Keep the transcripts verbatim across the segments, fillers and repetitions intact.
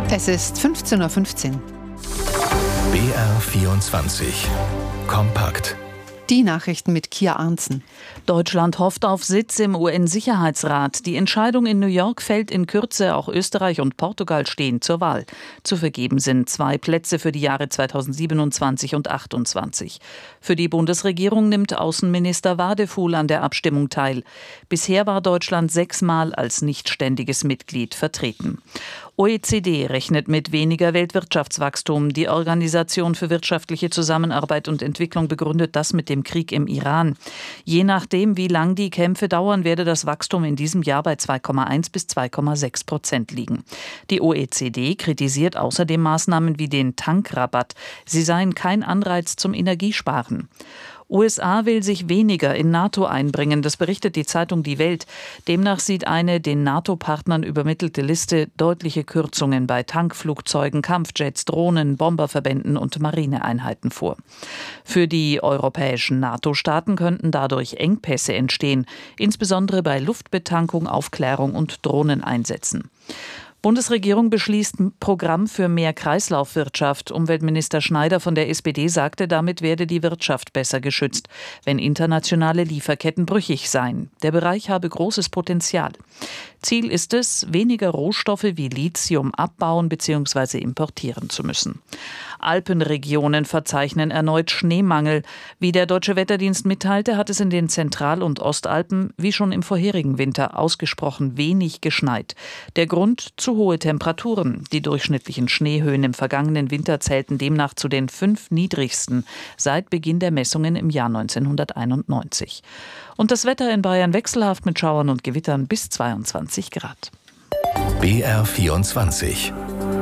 Es ist fünfzehn Uhr fünfzehn. B R vierundzwanzig. Kompakt. Die Nachrichten mit Kia Arntzen. Deutschland hofft auf Sitz im U N-Sicherheitsrat. Die Entscheidung in New York fällt in Kürze. Auch Österreich und Portugal stehen zur Wahl. Zu vergeben sind zwei Plätze für die Jahre zweitausendsiebenundzwanzig und achtundzwanzig. Für die Bundesregierung nimmt Außenminister Wadefuhl an der Abstimmung teil. Bisher war Deutschland sechsmal als nichtständiges Mitglied vertreten. O E C D rechnet mit weniger Weltwirtschaftswachstum. Die Organisation für wirtschaftliche Zusammenarbeit und Entwicklung begründet das mit dem Krieg im Iran. Je nachdem, wie lang die Kämpfe dauern, werde das Wachstum in diesem Jahr bei zwei Komma eins bis zwei Komma sechs Prozent liegen. Die O E C D kritisiert außerdem Maßnahmen wie den Tankrabatt. Sie seien kein Anreiz zum Energiesparen. U S A will sich weniger in NATO einbringen, das berichtet die Zeitung Die Welt. Demnach sieht eine den NATO-Partnern übermittelte Liste deutliche Kürzungen bei Tankflugzeugen, Kampfjets, Drohnen, Bomberverbänden und Marineeinheiten vor. Für die europäischen NATO-Staaten könnten dadurch Engpässe entstehen, insbesondere bei Luftbetankung, Aufklärung und Drohneneinsätzen. Bundesregierung beschließt Programm für mehr Kreislaufwirtschaft. Umweltminister Schneider von der S P D sagte, damit werde die Wirtschaft besser geschützt, wenn internationale Lieferketten brüchig seien. Der Bereich habe großes Potenzial. Ziel ist es, weniger Rohstoffe wie Lithium abbauen bzw. importieren zu müssen. Alpenregionen verzeichnen erneut Schneemangel. Wie der Deutsche Wetterdienst mitteilte, hat es in den Zentral- und Ostalpen wie schon im vorherigen Winter ausgesprochen wenig geschneit. Der Grund: zu hohe Temperaturen. Die durchschnittlichen Schneehöhen im vergangenen Winter zählten demnach zu den fünf niedrigsten seit Beginn der Messungen im Jahr neunzehnhunderteinundneunzig. Und das Wetter in Bayern wechselhaft mit Schauern und Gewittern bis zweiundzwanzig Grad. B R vierundzwanzig.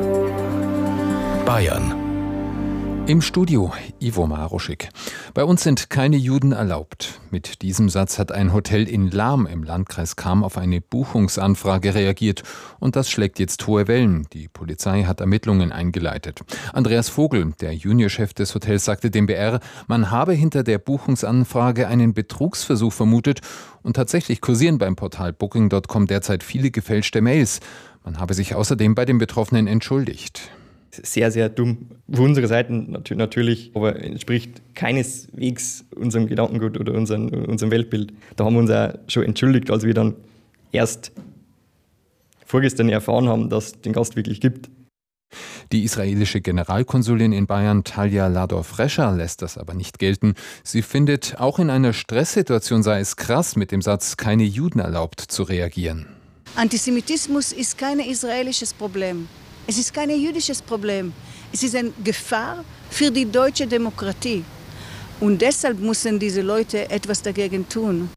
Bayern. Im Studio Ivo Maruschik. Bei uns sind keine Juden erlaubt. Mit diesem Satz hat ein Hotel in Lahm im Landkreis Cham auf eine Buchungsanfrage reagiert. Und das schlägt jetzt hohe Wellen. Die Polizei hat Ermittlungen eingeleitet. Andreas Vogel, der Juniorchef des Hotels, sagte dem B R, man habe hinter der Buchungsanfrage einen Betrugsversuch vermutet. Und tatsächlich kursieren beim Portal Booking Punkt com derzeit viele gefälschte Mails. Man habe sich außerdem bei den Betroffenen entschuldigt. Sehr, sehr dumm. Von unserer Seite natürlich, aber entspricht keineswegs unserem Gedankengut oder unserem, unserem Weltbild. Da haben wir uns auch schon entschuldigt, als wir dann erst vorgestern erfahren haben, dass es den Gast wirklich gibt. Die israelische Generalkonsulin in Bayern, Talja Lador-Frescher, lässt das aber nicht gelten. Sie findet, auch in einer Stresssituation sei es krass, mit dem Satz "keine Juden erlaubt" zu reagieren. Antisemitismus ist kein israelisches Problem. Es ist kein jüdisches Problem. Es ist eine Gefahr für die deutsche Demokratie. Und deshalb müssen diese Leute etwas dagegen tun.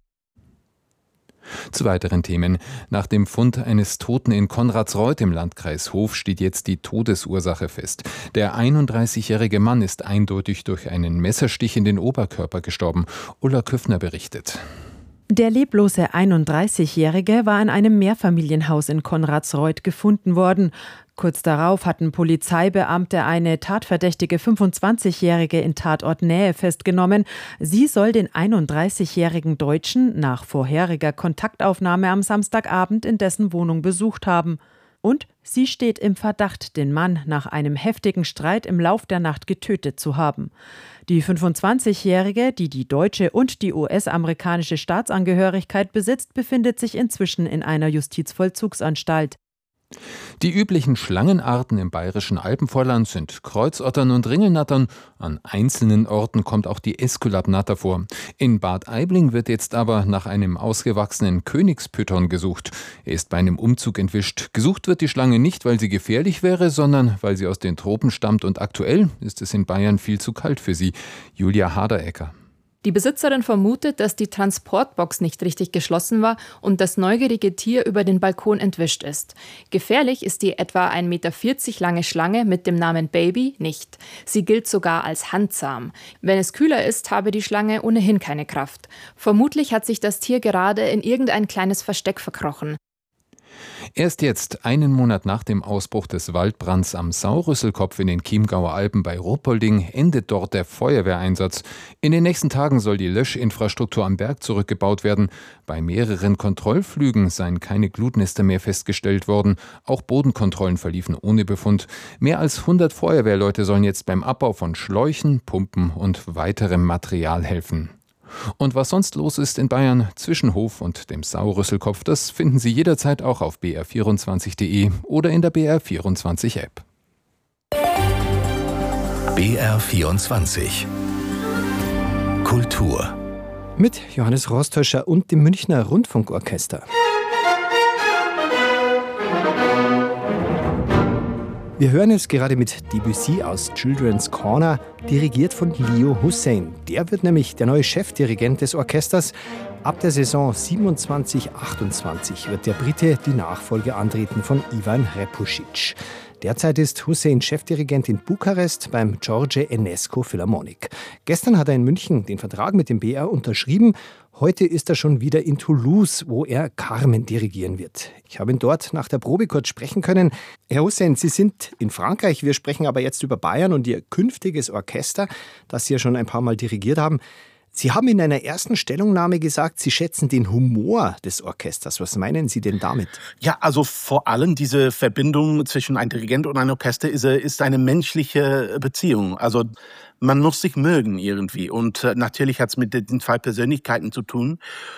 Zu weiteren Themen. Nach dem Fund eines Toten in Konradsreuth im Landkreis Hof steht jetzt die Todesursache fest. Der einunddreißigjährige Mann ist eindeutig durch einen Messerstich in den Oberkörper gestorben. Ulla Küffner berichtet. Der leblose einunddreißigjährige war in einem Mehrfamilienhaus in Konradsreuth gefunden worden. Kurz darauf hatten Polizeibeamte eine tatverdächtige fünfundzwanzigjährige in Tatortnähe festgenommen. Sie soll den einunddreißigjährigen Deutschen nach vorheriger Kontaktaufnahme am Samstagabend in dessen Wohnung besucht haben. Und sie steht im Verdacht, den Mann nach einem heftigen Streit im Lauf der Nacht getötet zu haben. Die fünfundzwanzigjährige, die die deutsche und die U S-amerikanische Staatsangehörigkeit besitzt, befindet sich inzwischen in einer Justizvollzugsanstalt. Die üblichen Schlangenarten im bayerischen Alpenvorland sind Kreuzottern und Ringelnattern. An einzelnen Orten kommt auch die Äskulapnatter vor. In Bad Aibling wird jetzt aber nach einem ausgewachsenen Königspython gesucht. Er ist bei einem Umzug entwischt. Gesucht wird die Schlange nicht, weil sie gefährlich wäre, sondern weil sie aus den Tropen stammt und aktuell ist es in Bayern viel zu kalt für sie. Julia Haderecker. Die Besitzerin vermutet, dass die Transportbox nicht richtig geschlossen war und das neugierige Tier über den Balkon entwischt ist. Gefährlich ist die etwa ein Meter vierzig lange Schlange mit dem Namen Baby nicht. Sie gilt sogar als handzahm. Wenn es kühler ist, habe die Schlange ohnehin keine Kraft. Vermutlich hat sich das Tier gerade in irgendein kleines Versteck verkrochen. Erst jetzt, einen Monat nach dem Ausbruch des Waldbrands am Saurüsselkopf in den Chiemgauer Alpen bei Ruppolding, endet dort der Feuerwehreinsatz. In den nächsten Tagen soll die Löschinfrastruktur am Berg zurückgebaut werden. Bei mehreren Kontrollflügen seien keine Glutnester mehr festgestellt worden. Auch Bodenkontrollen verliefen ohne Befund. Mehr als hundert Feuerwehrleute sollen jetzt beim Abbau von Schläuchen, Pumpen und weiterem Material helfen. Und was sonst los ist in Bayern zwischen Hof und dem Saurüsselkopf, das finden Sie jederzeit auch auf b r vierundzwanzig punkt d e oder in der B R vierundzwanzig App. B R vierundzwanzig Kultur mit Johannes Rostäuscher und dem Münchner Rundfunkorchester. Wir hören jetzt gerade mit Debussy aus Children's Corner, dirigiert von Leo Hussein. Der wird nämlich der neue Chefdirigent des Orchesters. Ab der Saison siebenundzwanzig achtundzwanzig wird der Brite die Nachfolge antreten von Ivan Repusic. Derzeit ist Hussein Chefdirigent in Bukarest beim George Enescu Philharmonic. Gestern hat er in München den Vertrag mit dem B R unterschrieben. Heute ist er schon wieder in Toulouse, wo er Carmen dirigieren wird. Ich habe ihn dort nach der Probe kurz sprechen können. Herr Hussein, Sie sind in Frankreich. Wir sprechen aber jetzt über Bayern und Ihr künftiges Orchester, das Sie ja schon ein paar Mal dirigiert haben. Sie haben in einer ersten Stellungnahme gesagt, Sie schätzen den Humor des Orchesters. Was meinen Sie denn damit? Ja, also vor allem diese Verbindung zwischen einem Dirigent und einem Orchester ist, ist eine menschliche Beziehung. Also man muss sich mögen irgendwie. Und natürlich hat es mit den zwei Persönlichkeiten zu tun.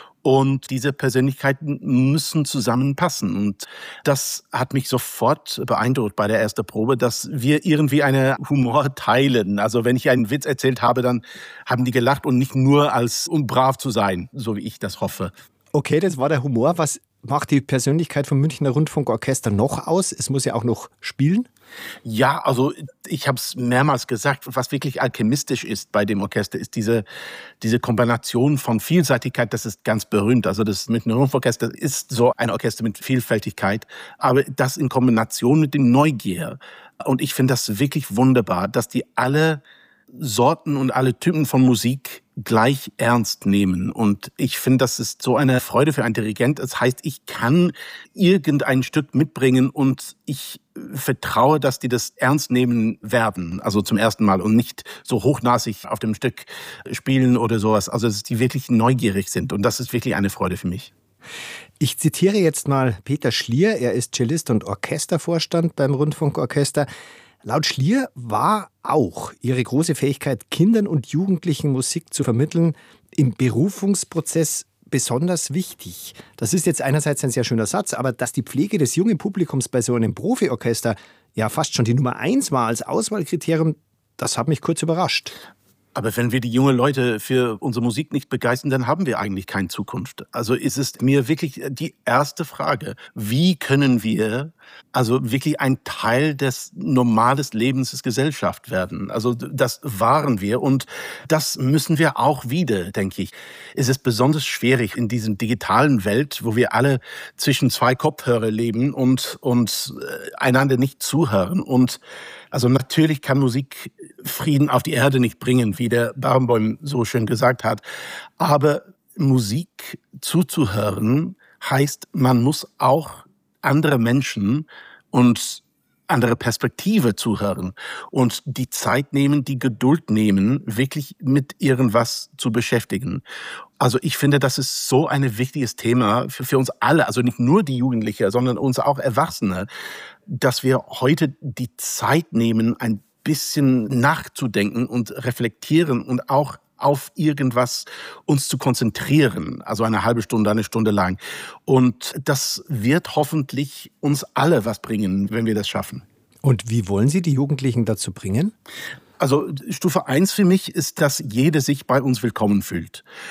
Und diese Persönlichkeiten müssen zusammenpassen. Und das hat mich sofort beeindruckt bei der ersten Probe, dass wir irgendwie einen Humor teilen. Also wenn ich einen Witz erzählt habe, dann haben die gelacht und nicht nur als, um brav zu sein, so wie ich das hoffe. Okay, das war der Humor. Was macht die Persönlichkeit vom Münchner Rundfunkorchester noch aus? Es muss ja auch noch spielen. Ja, also ich habe es mehrmals gesagt, was wirklich alchemistisch ist bei dem Orchester, ist diese, diese Kombination von Vielseitigkeit, das ist ganz berühmt. Also das Münchner Rundfunkorchester ist so ein Orchester mit Vielfältigkeit, aber das in Kombination mit dem Neugier. Und ich finde das wirklich wunderbar, dass die alle Sorten und alle Typen von Musik gleich ernst nehmen. Und ich finde, das ist so eine Freude für einen Dirigent. Das heißt, ich kann irgendein Stück mitbringen und ich vertraue, dass die das ernst nehmen werden. Also zum ersten Mal und nicht so hochnasig auf dem Stück spielen oder sowas. Also, dass die wirklich neugierig sind. Und das ist wirklich eine Freude für mich. Ich zitiere jetzt mal Peter Schlier. Er ist Cellist und Orchestervorstand beim Rundfunkorchester. Laut Schlier war auch ihre große Fähigkeit, Kindern und Jugendlichen Musik zu vermitteln, im Berufungsprozess besonders wichtig. Das ist jetzt einerseits ein sehr schöner Satz, aber dass die Pflege des jungen Publikums bei so einem Profiorchester ja fast schon die Nummer eins war als Auswahlkriterium, das hat mich kurz überrascht. Aber wenn wir die jungen Leute für unsere Musik nicht begeistern, dann haben wir eigentlich keine Zukunft. Also ist es mir wirklich die erste Frage. Wie können wir also wirklich ein Teil des normalen Lebens der Gesellschaft werden? Also das waren wir und das müssen wir auch wieder, denke ich. Es ist besonders schwierig in dieser digitalen Welt, wo wir alle zwischen zwei Kopfhörer leben und, und einander nicht zuhören. Und also natürlich kann Musik Frieden auf die Erde nicht bringen, wie der Barenboim so schön gesagt hat. Aber Musik zuzuhören heißt, man muss auch andere Menschen und andere Perspektive zuhören und die Zeit nehmen, die Geduld nehmen, wirklich mit irgendwas zu beschäftigen. Also ich finde, das ist so ein wichtiges Thema für, für uns alle, also nicht nur die Jugendlichen, sondern uns auch Erwachsene, dass wir heute die Zeit nehmen, ein bisschen nachzudenken und reflektieren und auch auf irgendwas uns zu konzentrieren, also eine halbe Stunde, eine Stunde lang. Und das wird hoffentlich uns alle was bringen, wenn wir das schaffen. Und wie wollen Sie die Jugendlichen dazu bringen? Also Stufe eins für mich ist, dass jeder sich bei uns willkommen fühlt.